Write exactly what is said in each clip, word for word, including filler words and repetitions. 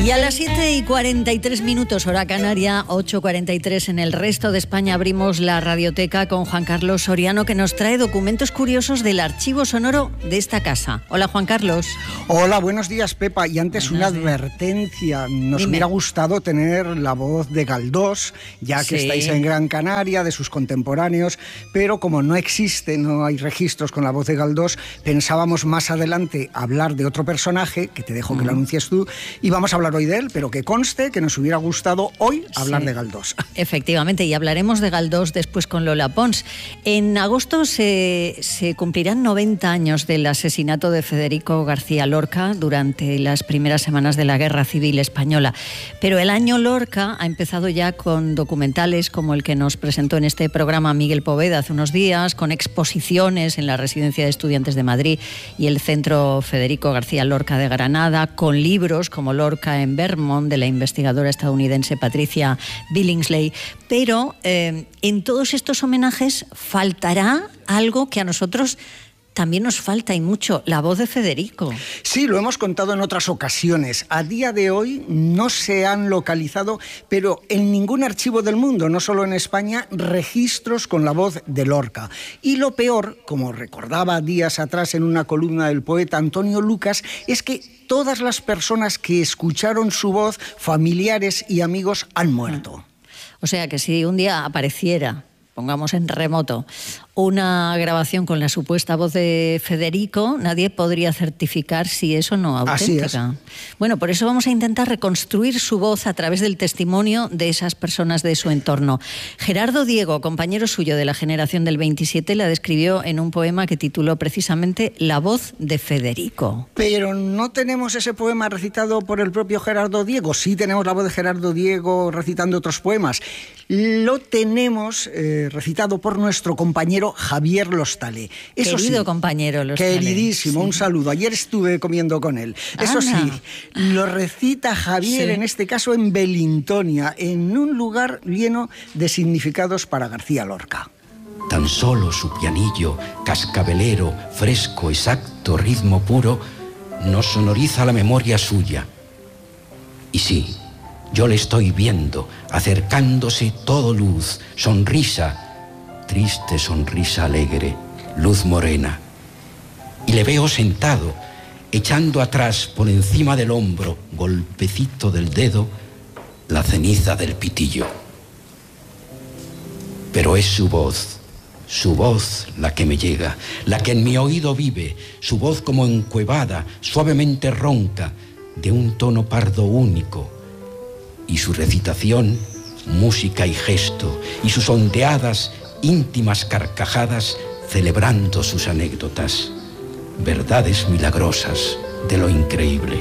Y a las siete y cuarenta y tres minutos, hora canaria, ocho cuarenta y tres en el resto de España, abrimos la radioteca con Juan Carlos Soriano, que nos trae documentos curiosos del archivo sonoro de esta casa. Hola, Juan Carlos. Hola, buenos días, Pepa. Y antes Buenos una días. advertencia. Nos Dime. hubiera gustado tener la voz de Galdós, ya que Sí. estáis en Gran Canaria, de sus contemporáneos, pero como no existe, no hay registros con la voz de Galdós, pensábamos más adelante hablar de otro personaje, que te dejo que lo anuncies tú, y vamos a hablar hoy de él, pero que conste que nos hubiera gustado hoy hablar Sí. de Galdós. Efectivamente, y hablaremos de Galdós después con Lola Pons. En agosto se, se cumplirán noventa años del asesinato de Federico García Lorca durante las primeras semanas de la Guerra Civil Española. Pero el año Lorca ha empezado ya con documentales como el que nos presentó en este programa Miguel Poveda hace unos días, con exposiciones en la Residencia de Estudiantes de Madrid y el Centro Federico García Lorca de Granada, con libros como Lorca en Vermont, de la investigadora estadounidense Patricia Billingsley. Pero eh, en todos estos homenajes faltará algo que a nosotros también nos falta y mucho: la voz de Federico. Sí, lo hemos contado en otras ocasiones. A día de hoy no se han localizado, pero en ningún archivo del mundo, no solo en España, registros con la voz de Lorca. Y lo peor, como recordaba días atrás en una columna del poeta Antonio Lucas, es que todas las personas que escucharon su voz, familiares y amigos, han muerto. O sea que si un día apareciera, pongamos en remoto, una grabación con la supuesta voz de Federico, nadie podría certificar si eso no es auténtica. Así es. Bueno, por eso vamos a intentar reconstruir su voz a través del testimonio de esas personas de su entorno. Gerardo Diego, compañero suyo de la generación del veintisiete, la describió en un poema que tituló precisamente La voz de Federico. Pero no tenemos ese poema recitado por el propio Gerardo Diego. Sí tenemos la voz de Gerardo Diego recitando otros poemas. Lo tenemos eh, recitado por nuestro compañero Javier Lostalé. Eso Querido sí, compañero Lostalé. queridísimo, Sí. un saludo. Ayer estuve comiendo con él. Eso Anda. sí, lo recita Javier, Sí. en este caso en Belintonia, en un lugar lleno de significados para García Lorca. Tan solo su pianillo, cascabelero, fresco, exacto, ritmo puro, nos sonoriza la memoria suya. Y sí, yo le estoy viendo, acercándose todo luz, sonrisa, triste sonrisa alegre, luz morena. Y le veo sentado, echando atrás por encima del hombro, golpecito del dedo, la ceniza del pitillo. Pero es su voz, su voz la que me llega, la que en mi oído vive, su voz como encuevada, suavemente ronca, de un tono pardo único, y su recitación, música y gesto, y sus ondeadas, íntimas carcajadas, celebrando sus anécdotas, verdades milagrosas de lo increíble.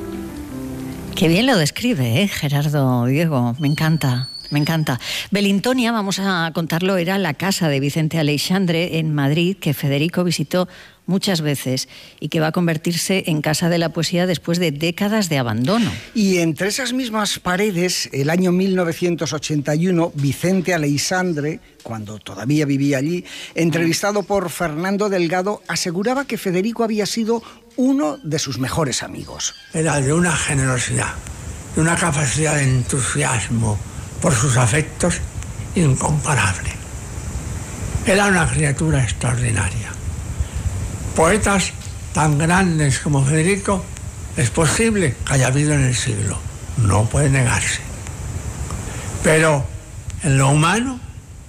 Qué bien lo describe, ¿eh, Gerardo Diego? Me encanta. Me encanta. Belintonia, vamos a contarlo, era la casa de Vicente Aleixandre en Madrid, que Federico visitó muchas veces y que va a convertirse en casa de la poesía después de décadas de abandono. Y entre esas mismas paredes, el año mil novecientos ochenta y uno, Vicente Aleixandre, cuando todavía vivía allí, entrevistado por Fernando Delgado, aseguraba que Federico había sido uno de sus mejores amigos. Era de una generosidad, de una capacidad de entusiasmo por sus afectos incomparable. Era una criatura extraordinaria. Poetas tan grandes como Federico es posible que haya habido en el siglo, no puede negarse. Pero en lo humano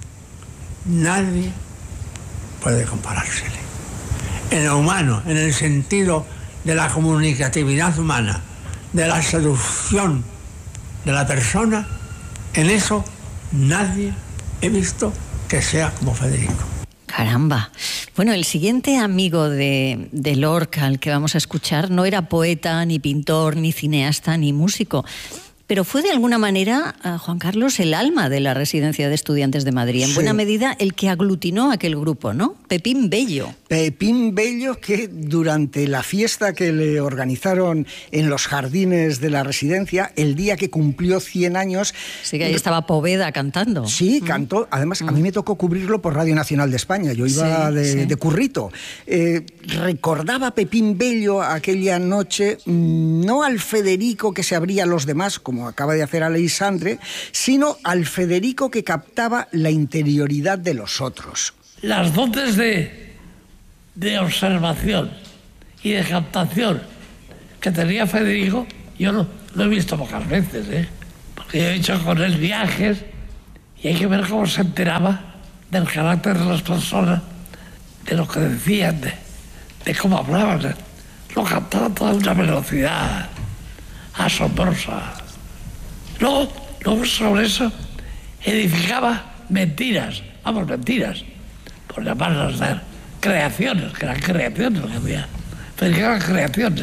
nadie puede comparársele. En lo humano, en el sentido de la comunicatividad humana, de la seducción de la persona, en eso nadie he visto que sea como Federico. Caramba. Bueno, el siguiente amigo de, de Lorca, al que vamos a escuchar, no era poeta, ni pintor, ni cineasta, ni músico, pero fue de alguna manera, Juan Carlos, el alma de la Residencia de Estudiantes de Madrid. En sí. buena medida, el que aglutinó aquel grupo, ¿no? Pepín Bello. Pepín Bello, que durante la fiesta que le organizaron en los jardines de la residencia, el día que cumplió cien años... Sí, que ahí estaba Poveda cantando. Sí, cantó. Además, mm. a mí me tocó cubrirlo por Radio Nacional de España. Yo iba sí, de, sí. de currito. Eh, recordaba Pepín Bello aquella noche, no al Federico que se abría a los demás, como acaba de hacer Aleixandre, sino al Federico que captaba la interioridad de los otros. Las dotes de, de observación y de captación que tenía Federico, yo lo, lo he visto pocas veces, ¿eh? Porque yo he hecho con él viajes y hay que ver cómo se enteraba del carácter de las personas, de lo que decían, de, de cómo hablaban. Lo captaba a toda una velocidad asombrosa. Luego, luego sobre eso edificaba mentiras, vamos, mentiras, por llamarlas de creaciones, que eran creaciones lo que había, pero que eran creaciones.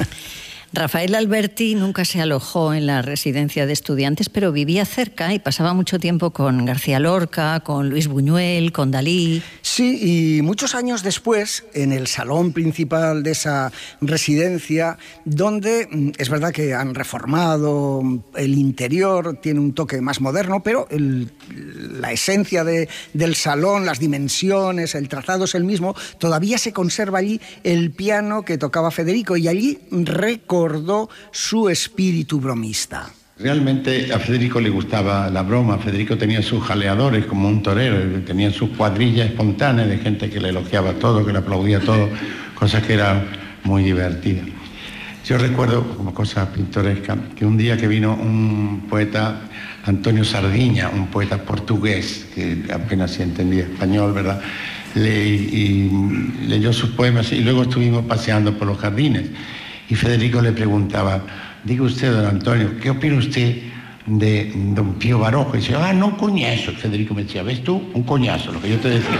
Rafael Alberti nunca se alojó en la residencia de estudiantes, pero vivía cerca y pasaba mucho tiempo con García Lorca, con Luis Buñuel, con Dalí. Sí, y muchos años después, en el salón principal de esa residencia, donde es verdad que han reformado el interior, tiene un toque más moderno, pero el, la esencia de, del salón, las dimensiones, el trazado es el mismo, todavía se conserva allí el piano que tocaba Federico, y allí recordó su espíritu bromista. Realmente a Federico le gustaba la broma. Federico tenía sus jaleadores como un torero, tenía sus cuadrillas espontáneas de gente que le elogiaba todo, que le aplaudía todo, cosas que eran muy divertidas. Yo recuerdo, como cosa pintoresca, que un día que vino un poeta, Antonio Sardiña, un poeta portugués, que apenas se entendía español, ¿verdad?, Le, y leyó sus poemas y luego estuvimos paseando por los jardines. Y Federico le preguntaba, diga usted, don Antonio, ¿qué opina usted de don Pío Baroja? Y dice, ah, no, un coñazo. Federico me decía, ¿ves tú? Un coñazo, lo que yo te decía.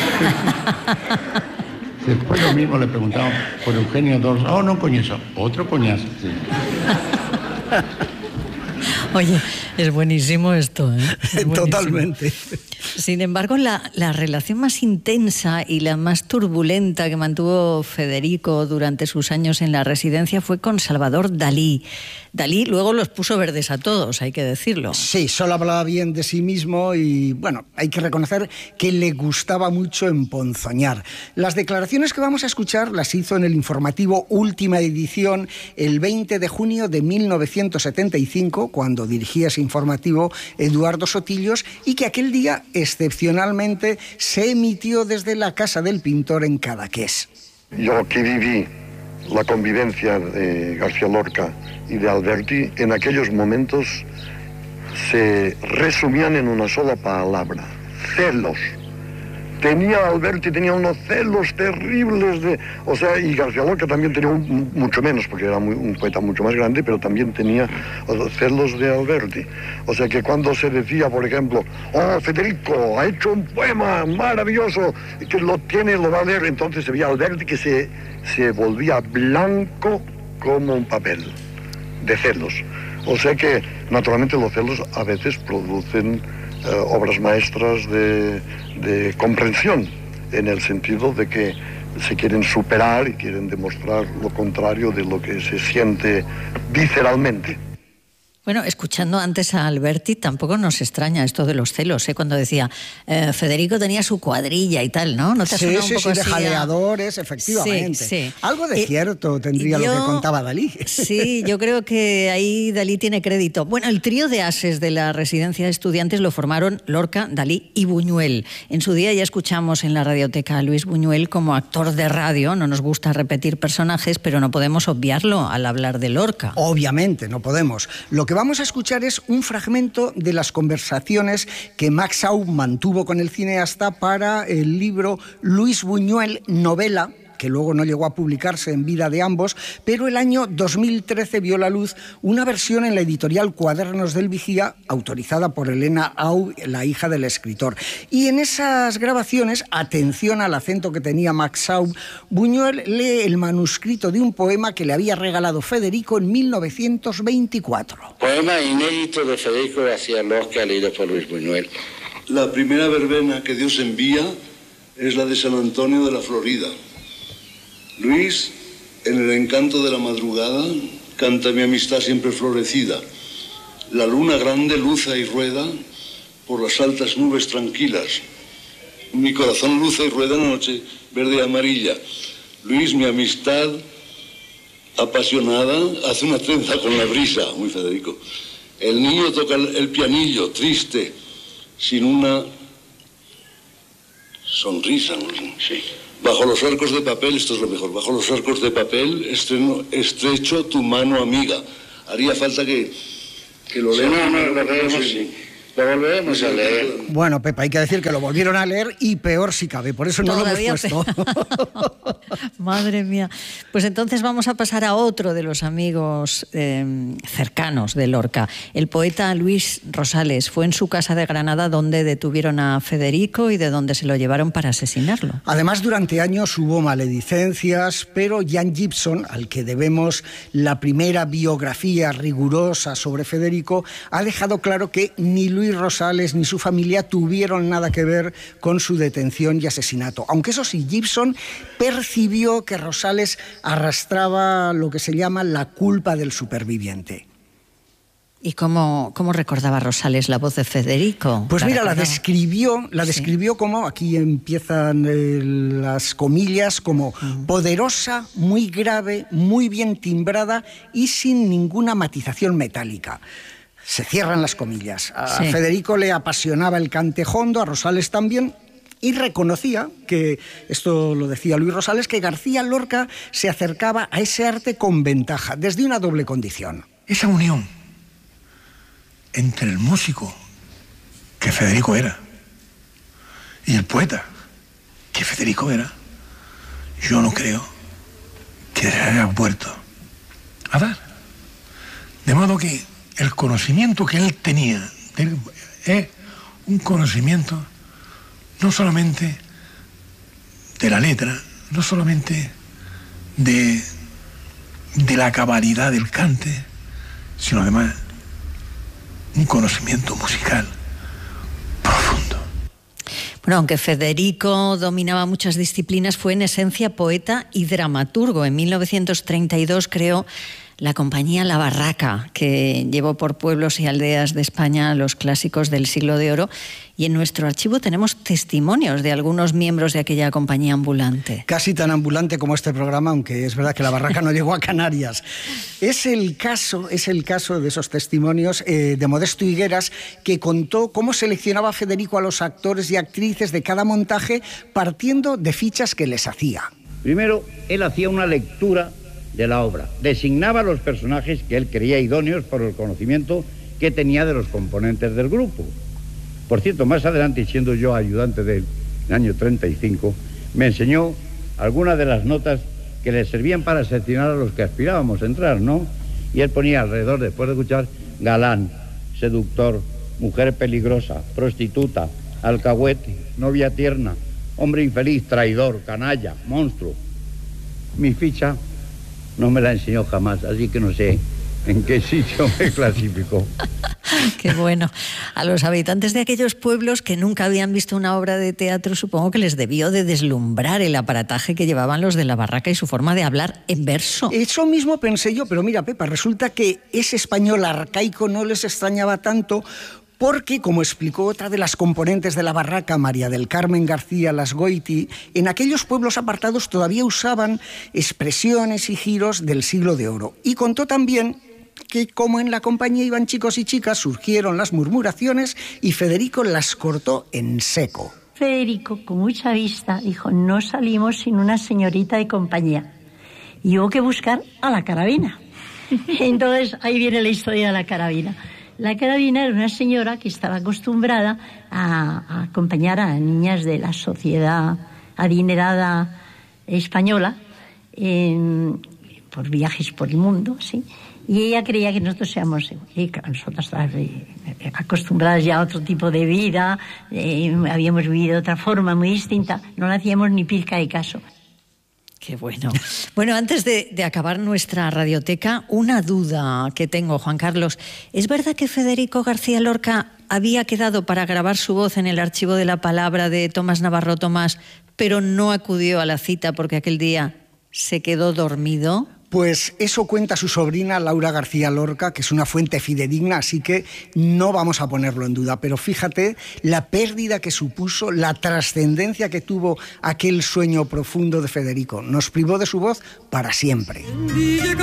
Después lo mismo le preguntaba por Eugenio Dors, oh, no, un coñazo, otro coñazo. Sí. Oye, es buenísimo esto, ¿eh? Es buenísimo. Totalmente. Sin embargo, la, la relación más intensa y la más turbulenta que mantuvo Federico durante sus años en la residencia fue con Salvador Dalí. Dalí luego los puso verdes a todos, hay que decirlo. Sí, solo hablaba bien de sí mismo y, bueno, hay que reconocer que le gustaba mucho emponzoñar. Las declaraciones que vamos a escuchar las hizo en el informativo Última Edición el veinte de junio de mil novecientos setenta y cinco, cuando dirigía ese informativo Eduardo Sotillos, y que aquel día excepcionalmente se emitió desde la casa del pintor en Cadaqués. Yo que viví la convivencia de García Lorca y de Alberti, en aquellos momentos se resumían en una sola palabra: celos. Tenía Alberti, tenía unos celos terribles de... O sea, y García Lorca también tenía un, mucho menos, porque era muy, un poeta mucho más grande, pero también tenía celos de Alberti. O sea, que cuando se decía, por ejemplo, oh, Federico ha hecho un poema maravilloso, que lo tiene, lo va a leer, entonces se veía Alberti que se, se volvía blanco como un papel, de celos. O sea que, naturalmente, los celos a veces producen eh, obras maestras de... de comprensión, en el sentido de que se quieren superar y quieren demostrar lo contrario de lo que se siente visceralmente. Bueno, escuchando antes a Alberti, tampoco nos extraña esto de los celos, ¿eh? Cuando decía, eh, Federico tenía su cuadrilla y tal, ¿no? ¿No te ha sonado sí, un poco sí, así de jaleadores, a... efectivamente. Sí, sí. Algo de eh, cierto tendría yo, lo que contaba Dalí. Sí, yo creo que ahí Dalí tiene crédito. Bueno, el trío de ases de la residencia de estudiantes lo formaron Lorca, Dalí y Buñuel. En su día ya escuchamos en la radioteca a Luis Buñuel como actor de radio. No nos gusta repetir personajes, pero no podemos obviarlo al hablar de Lorca. Obviamente, no podemos. Lo que vamos a escuchar es un fragmento de las conversaciones que Max Aub mantuvo con el cineasta para el libro Luis Buñuel, novela, que luego no llegó a publicarse en vida de ambos, pero el año dos mil trece vio la luz una versión en la editorial Cuadernos del Vigía, autorizada por Elena Au, la hija del escritor. Y en esas grabaciones, atención al acento que tenía Max Au, Buñuel lee el manuscrito de un poema que le había regalado Federico en mil novecientos veinticuatro. Poema inédito de Federico García Lorca, leído por Luis Buñuel. La primera verbena que Dios envía es la de San Antonio de la Florida. Luis, en el encanto de la madrugada, canta mi amistad siempre florecida. La luna grande luza y rueda por las altas nubes tranquilas. Mi corazón luza y rueda en la noche verde y amarilla. Luis, mi amistad apasionada, hace una trenza con la brisa, muy Federico. El niño toca el, el pianillo, triste, sin una sonrisa, ¿no? Sí. Bajo los arcos de papel, esto es lo mejor, bajo los arcos de papel estreno, estrecho tu mano amiga. Haría falta que, que lo lean. No, no, lo leemos, sí. Lo volveremos a leer. Bueno, Pepa, hay que decir que lo volvieron a leer y peor si cabe, por eso no Todavía lo hemos puesto. Madre mía. Pues entonces vamos a pasar a otro de los amigos eh, cercanos de Lorca. El poeta Luis Rosales. Fue en su casa de Granada donde detuvieron a Federico y de donde se lo llevaron para asesinarlo. Además, durante años hubo maledicencias, pero Jan Gibson, al que debemos la primera biografía rigurosa sobre Federico, ha dejado claro que ni Luis Rosales ni su familia tuvieron nada que ver con su detención y asesinato. Aunque eso sí, Gibson percibió que Rosales arrastraba lo que se llama la culpa del superviviente. ¿Y cómo, cómo recordaba Rosales la voz de Federico? Pues ¿La mira, la recordaba? describió, la describió sí. como, aquí empiezan eh, las comillas, como uh-huh. poderosa, muy grave, muy bien timbrada y sin ninguna matización metálica. Se cierran las comillas. A sí. Federico le apasionaba el cantejondo, a Rosales también, y reconocía que, esto lo decía Luis Rosales, que García Lorca se acercaba a ese arte con ventaja, desde una doble condición. Esa unión entre el músico, que Federico era, y el poeta, que Federico era, yo no creo que se haya vuelto a dar. De modo que el conocimiento que él tenía es un conocimiento no solamente de la letra, no solamente de, de la cabalidad del cante, sino además un conocimiento musical profundo. Bueno, aunque Federico dominaba muchas disciplinas, fue en esencia poeta y dramaturgo. En mil novecientos treinta y dos creó la compañía La Barraca, que llevó por pueblos y aldeas de España los clásicos del Siglo de Oro, y en nuestro archivo tenemos testimonios de algunos miembros de aquella compañía ambulante. Casi tan ambulante como este programa, aunque es verdad que La Barraca no llegó a Canarias. Es el caso, es el caso de esos testimonios eh, de Modesto Higueras, que contó cómo seleccionaba Federico a los actores y actrices de cada montaje partiendo de fichas que les hacía. Primero, él hacía una lectura de la obra. Designaba los personajes que él creía idóneos por el conocimiento que tenía de los componentes del grupo. Por cierto, más adelante, siendo yo ayudante del año treinta y cinco, me enseñó algunas de las notas que le servían para seleccionar a los que aspirábamos a entrar, ¿no? Y él ponía alrededor, después de escuchar, galán, seductor, mujer peligrosa, prostituta, alcahuete, novia tierna, hombre infeliz, traidor, canalla, monstruo. Mi ficha no me la enseñó jamás, así que no sé en qué sitio me clasificó. Qué bueno. A los habitantes de aquellos pueblos que nunca habían visto una obra de teatro, supongo que les debió de deslumbrar el aparataje que llevaban los de La Barraca y su forma de hablar en verso. Eso mismo pensé yo, pero mira, Pepa, resulta que ese español arcaico no les extrañaba tanto, porque, como explicó otra de las componentes de La Barraca, María del Carmen García Lasgoiti, en aquellos pueblos apartados todavía usaban expresiones y giros del Siglo de Oro. Y contó también que, como en la compañía iban chicos y chicas, surgieron las murmuraciones y Federico las cortó en seco. Federico, con mucha vista, dijo: no salimos sin una señorita de compañía. Y hubo que buscar a la carabina. Entonces, ahí viene la historia de la carabina. La carabina era una señora que estaba acostumbrada a, a acompañar a niñas de la sociedad adinerada española, eh, por viajes por el mundo, ¿sí? Y ella creía que nosotros seamos, eh, nosotros eh, acostumbradas ya a otro tipo de vida, eh, habíamos vivido de otra forma muy distinta, no le hacíamos ni pilca de caso. Qué bueno. Bueno, antes de, de acabar nuestra radioteca, una duda que tengo, Juan Carlos. ¿Es verdad que Federico García Lorca había quedado para grabar su voz en el archivo de la palabra de Tomás Navarro Tomás, pero no acudió a la cita porque aquel día se quedó dormido? Pues eso cuenta su sobrina Laura García Lorca, que es una fuente fidedigna, así que no vamos a ponerlo en duda. Pero fíjate la pérdida que supuso, la trascendencia que tuvo aquel sueño profundo de Federico. Nos privó de su voz para siempre.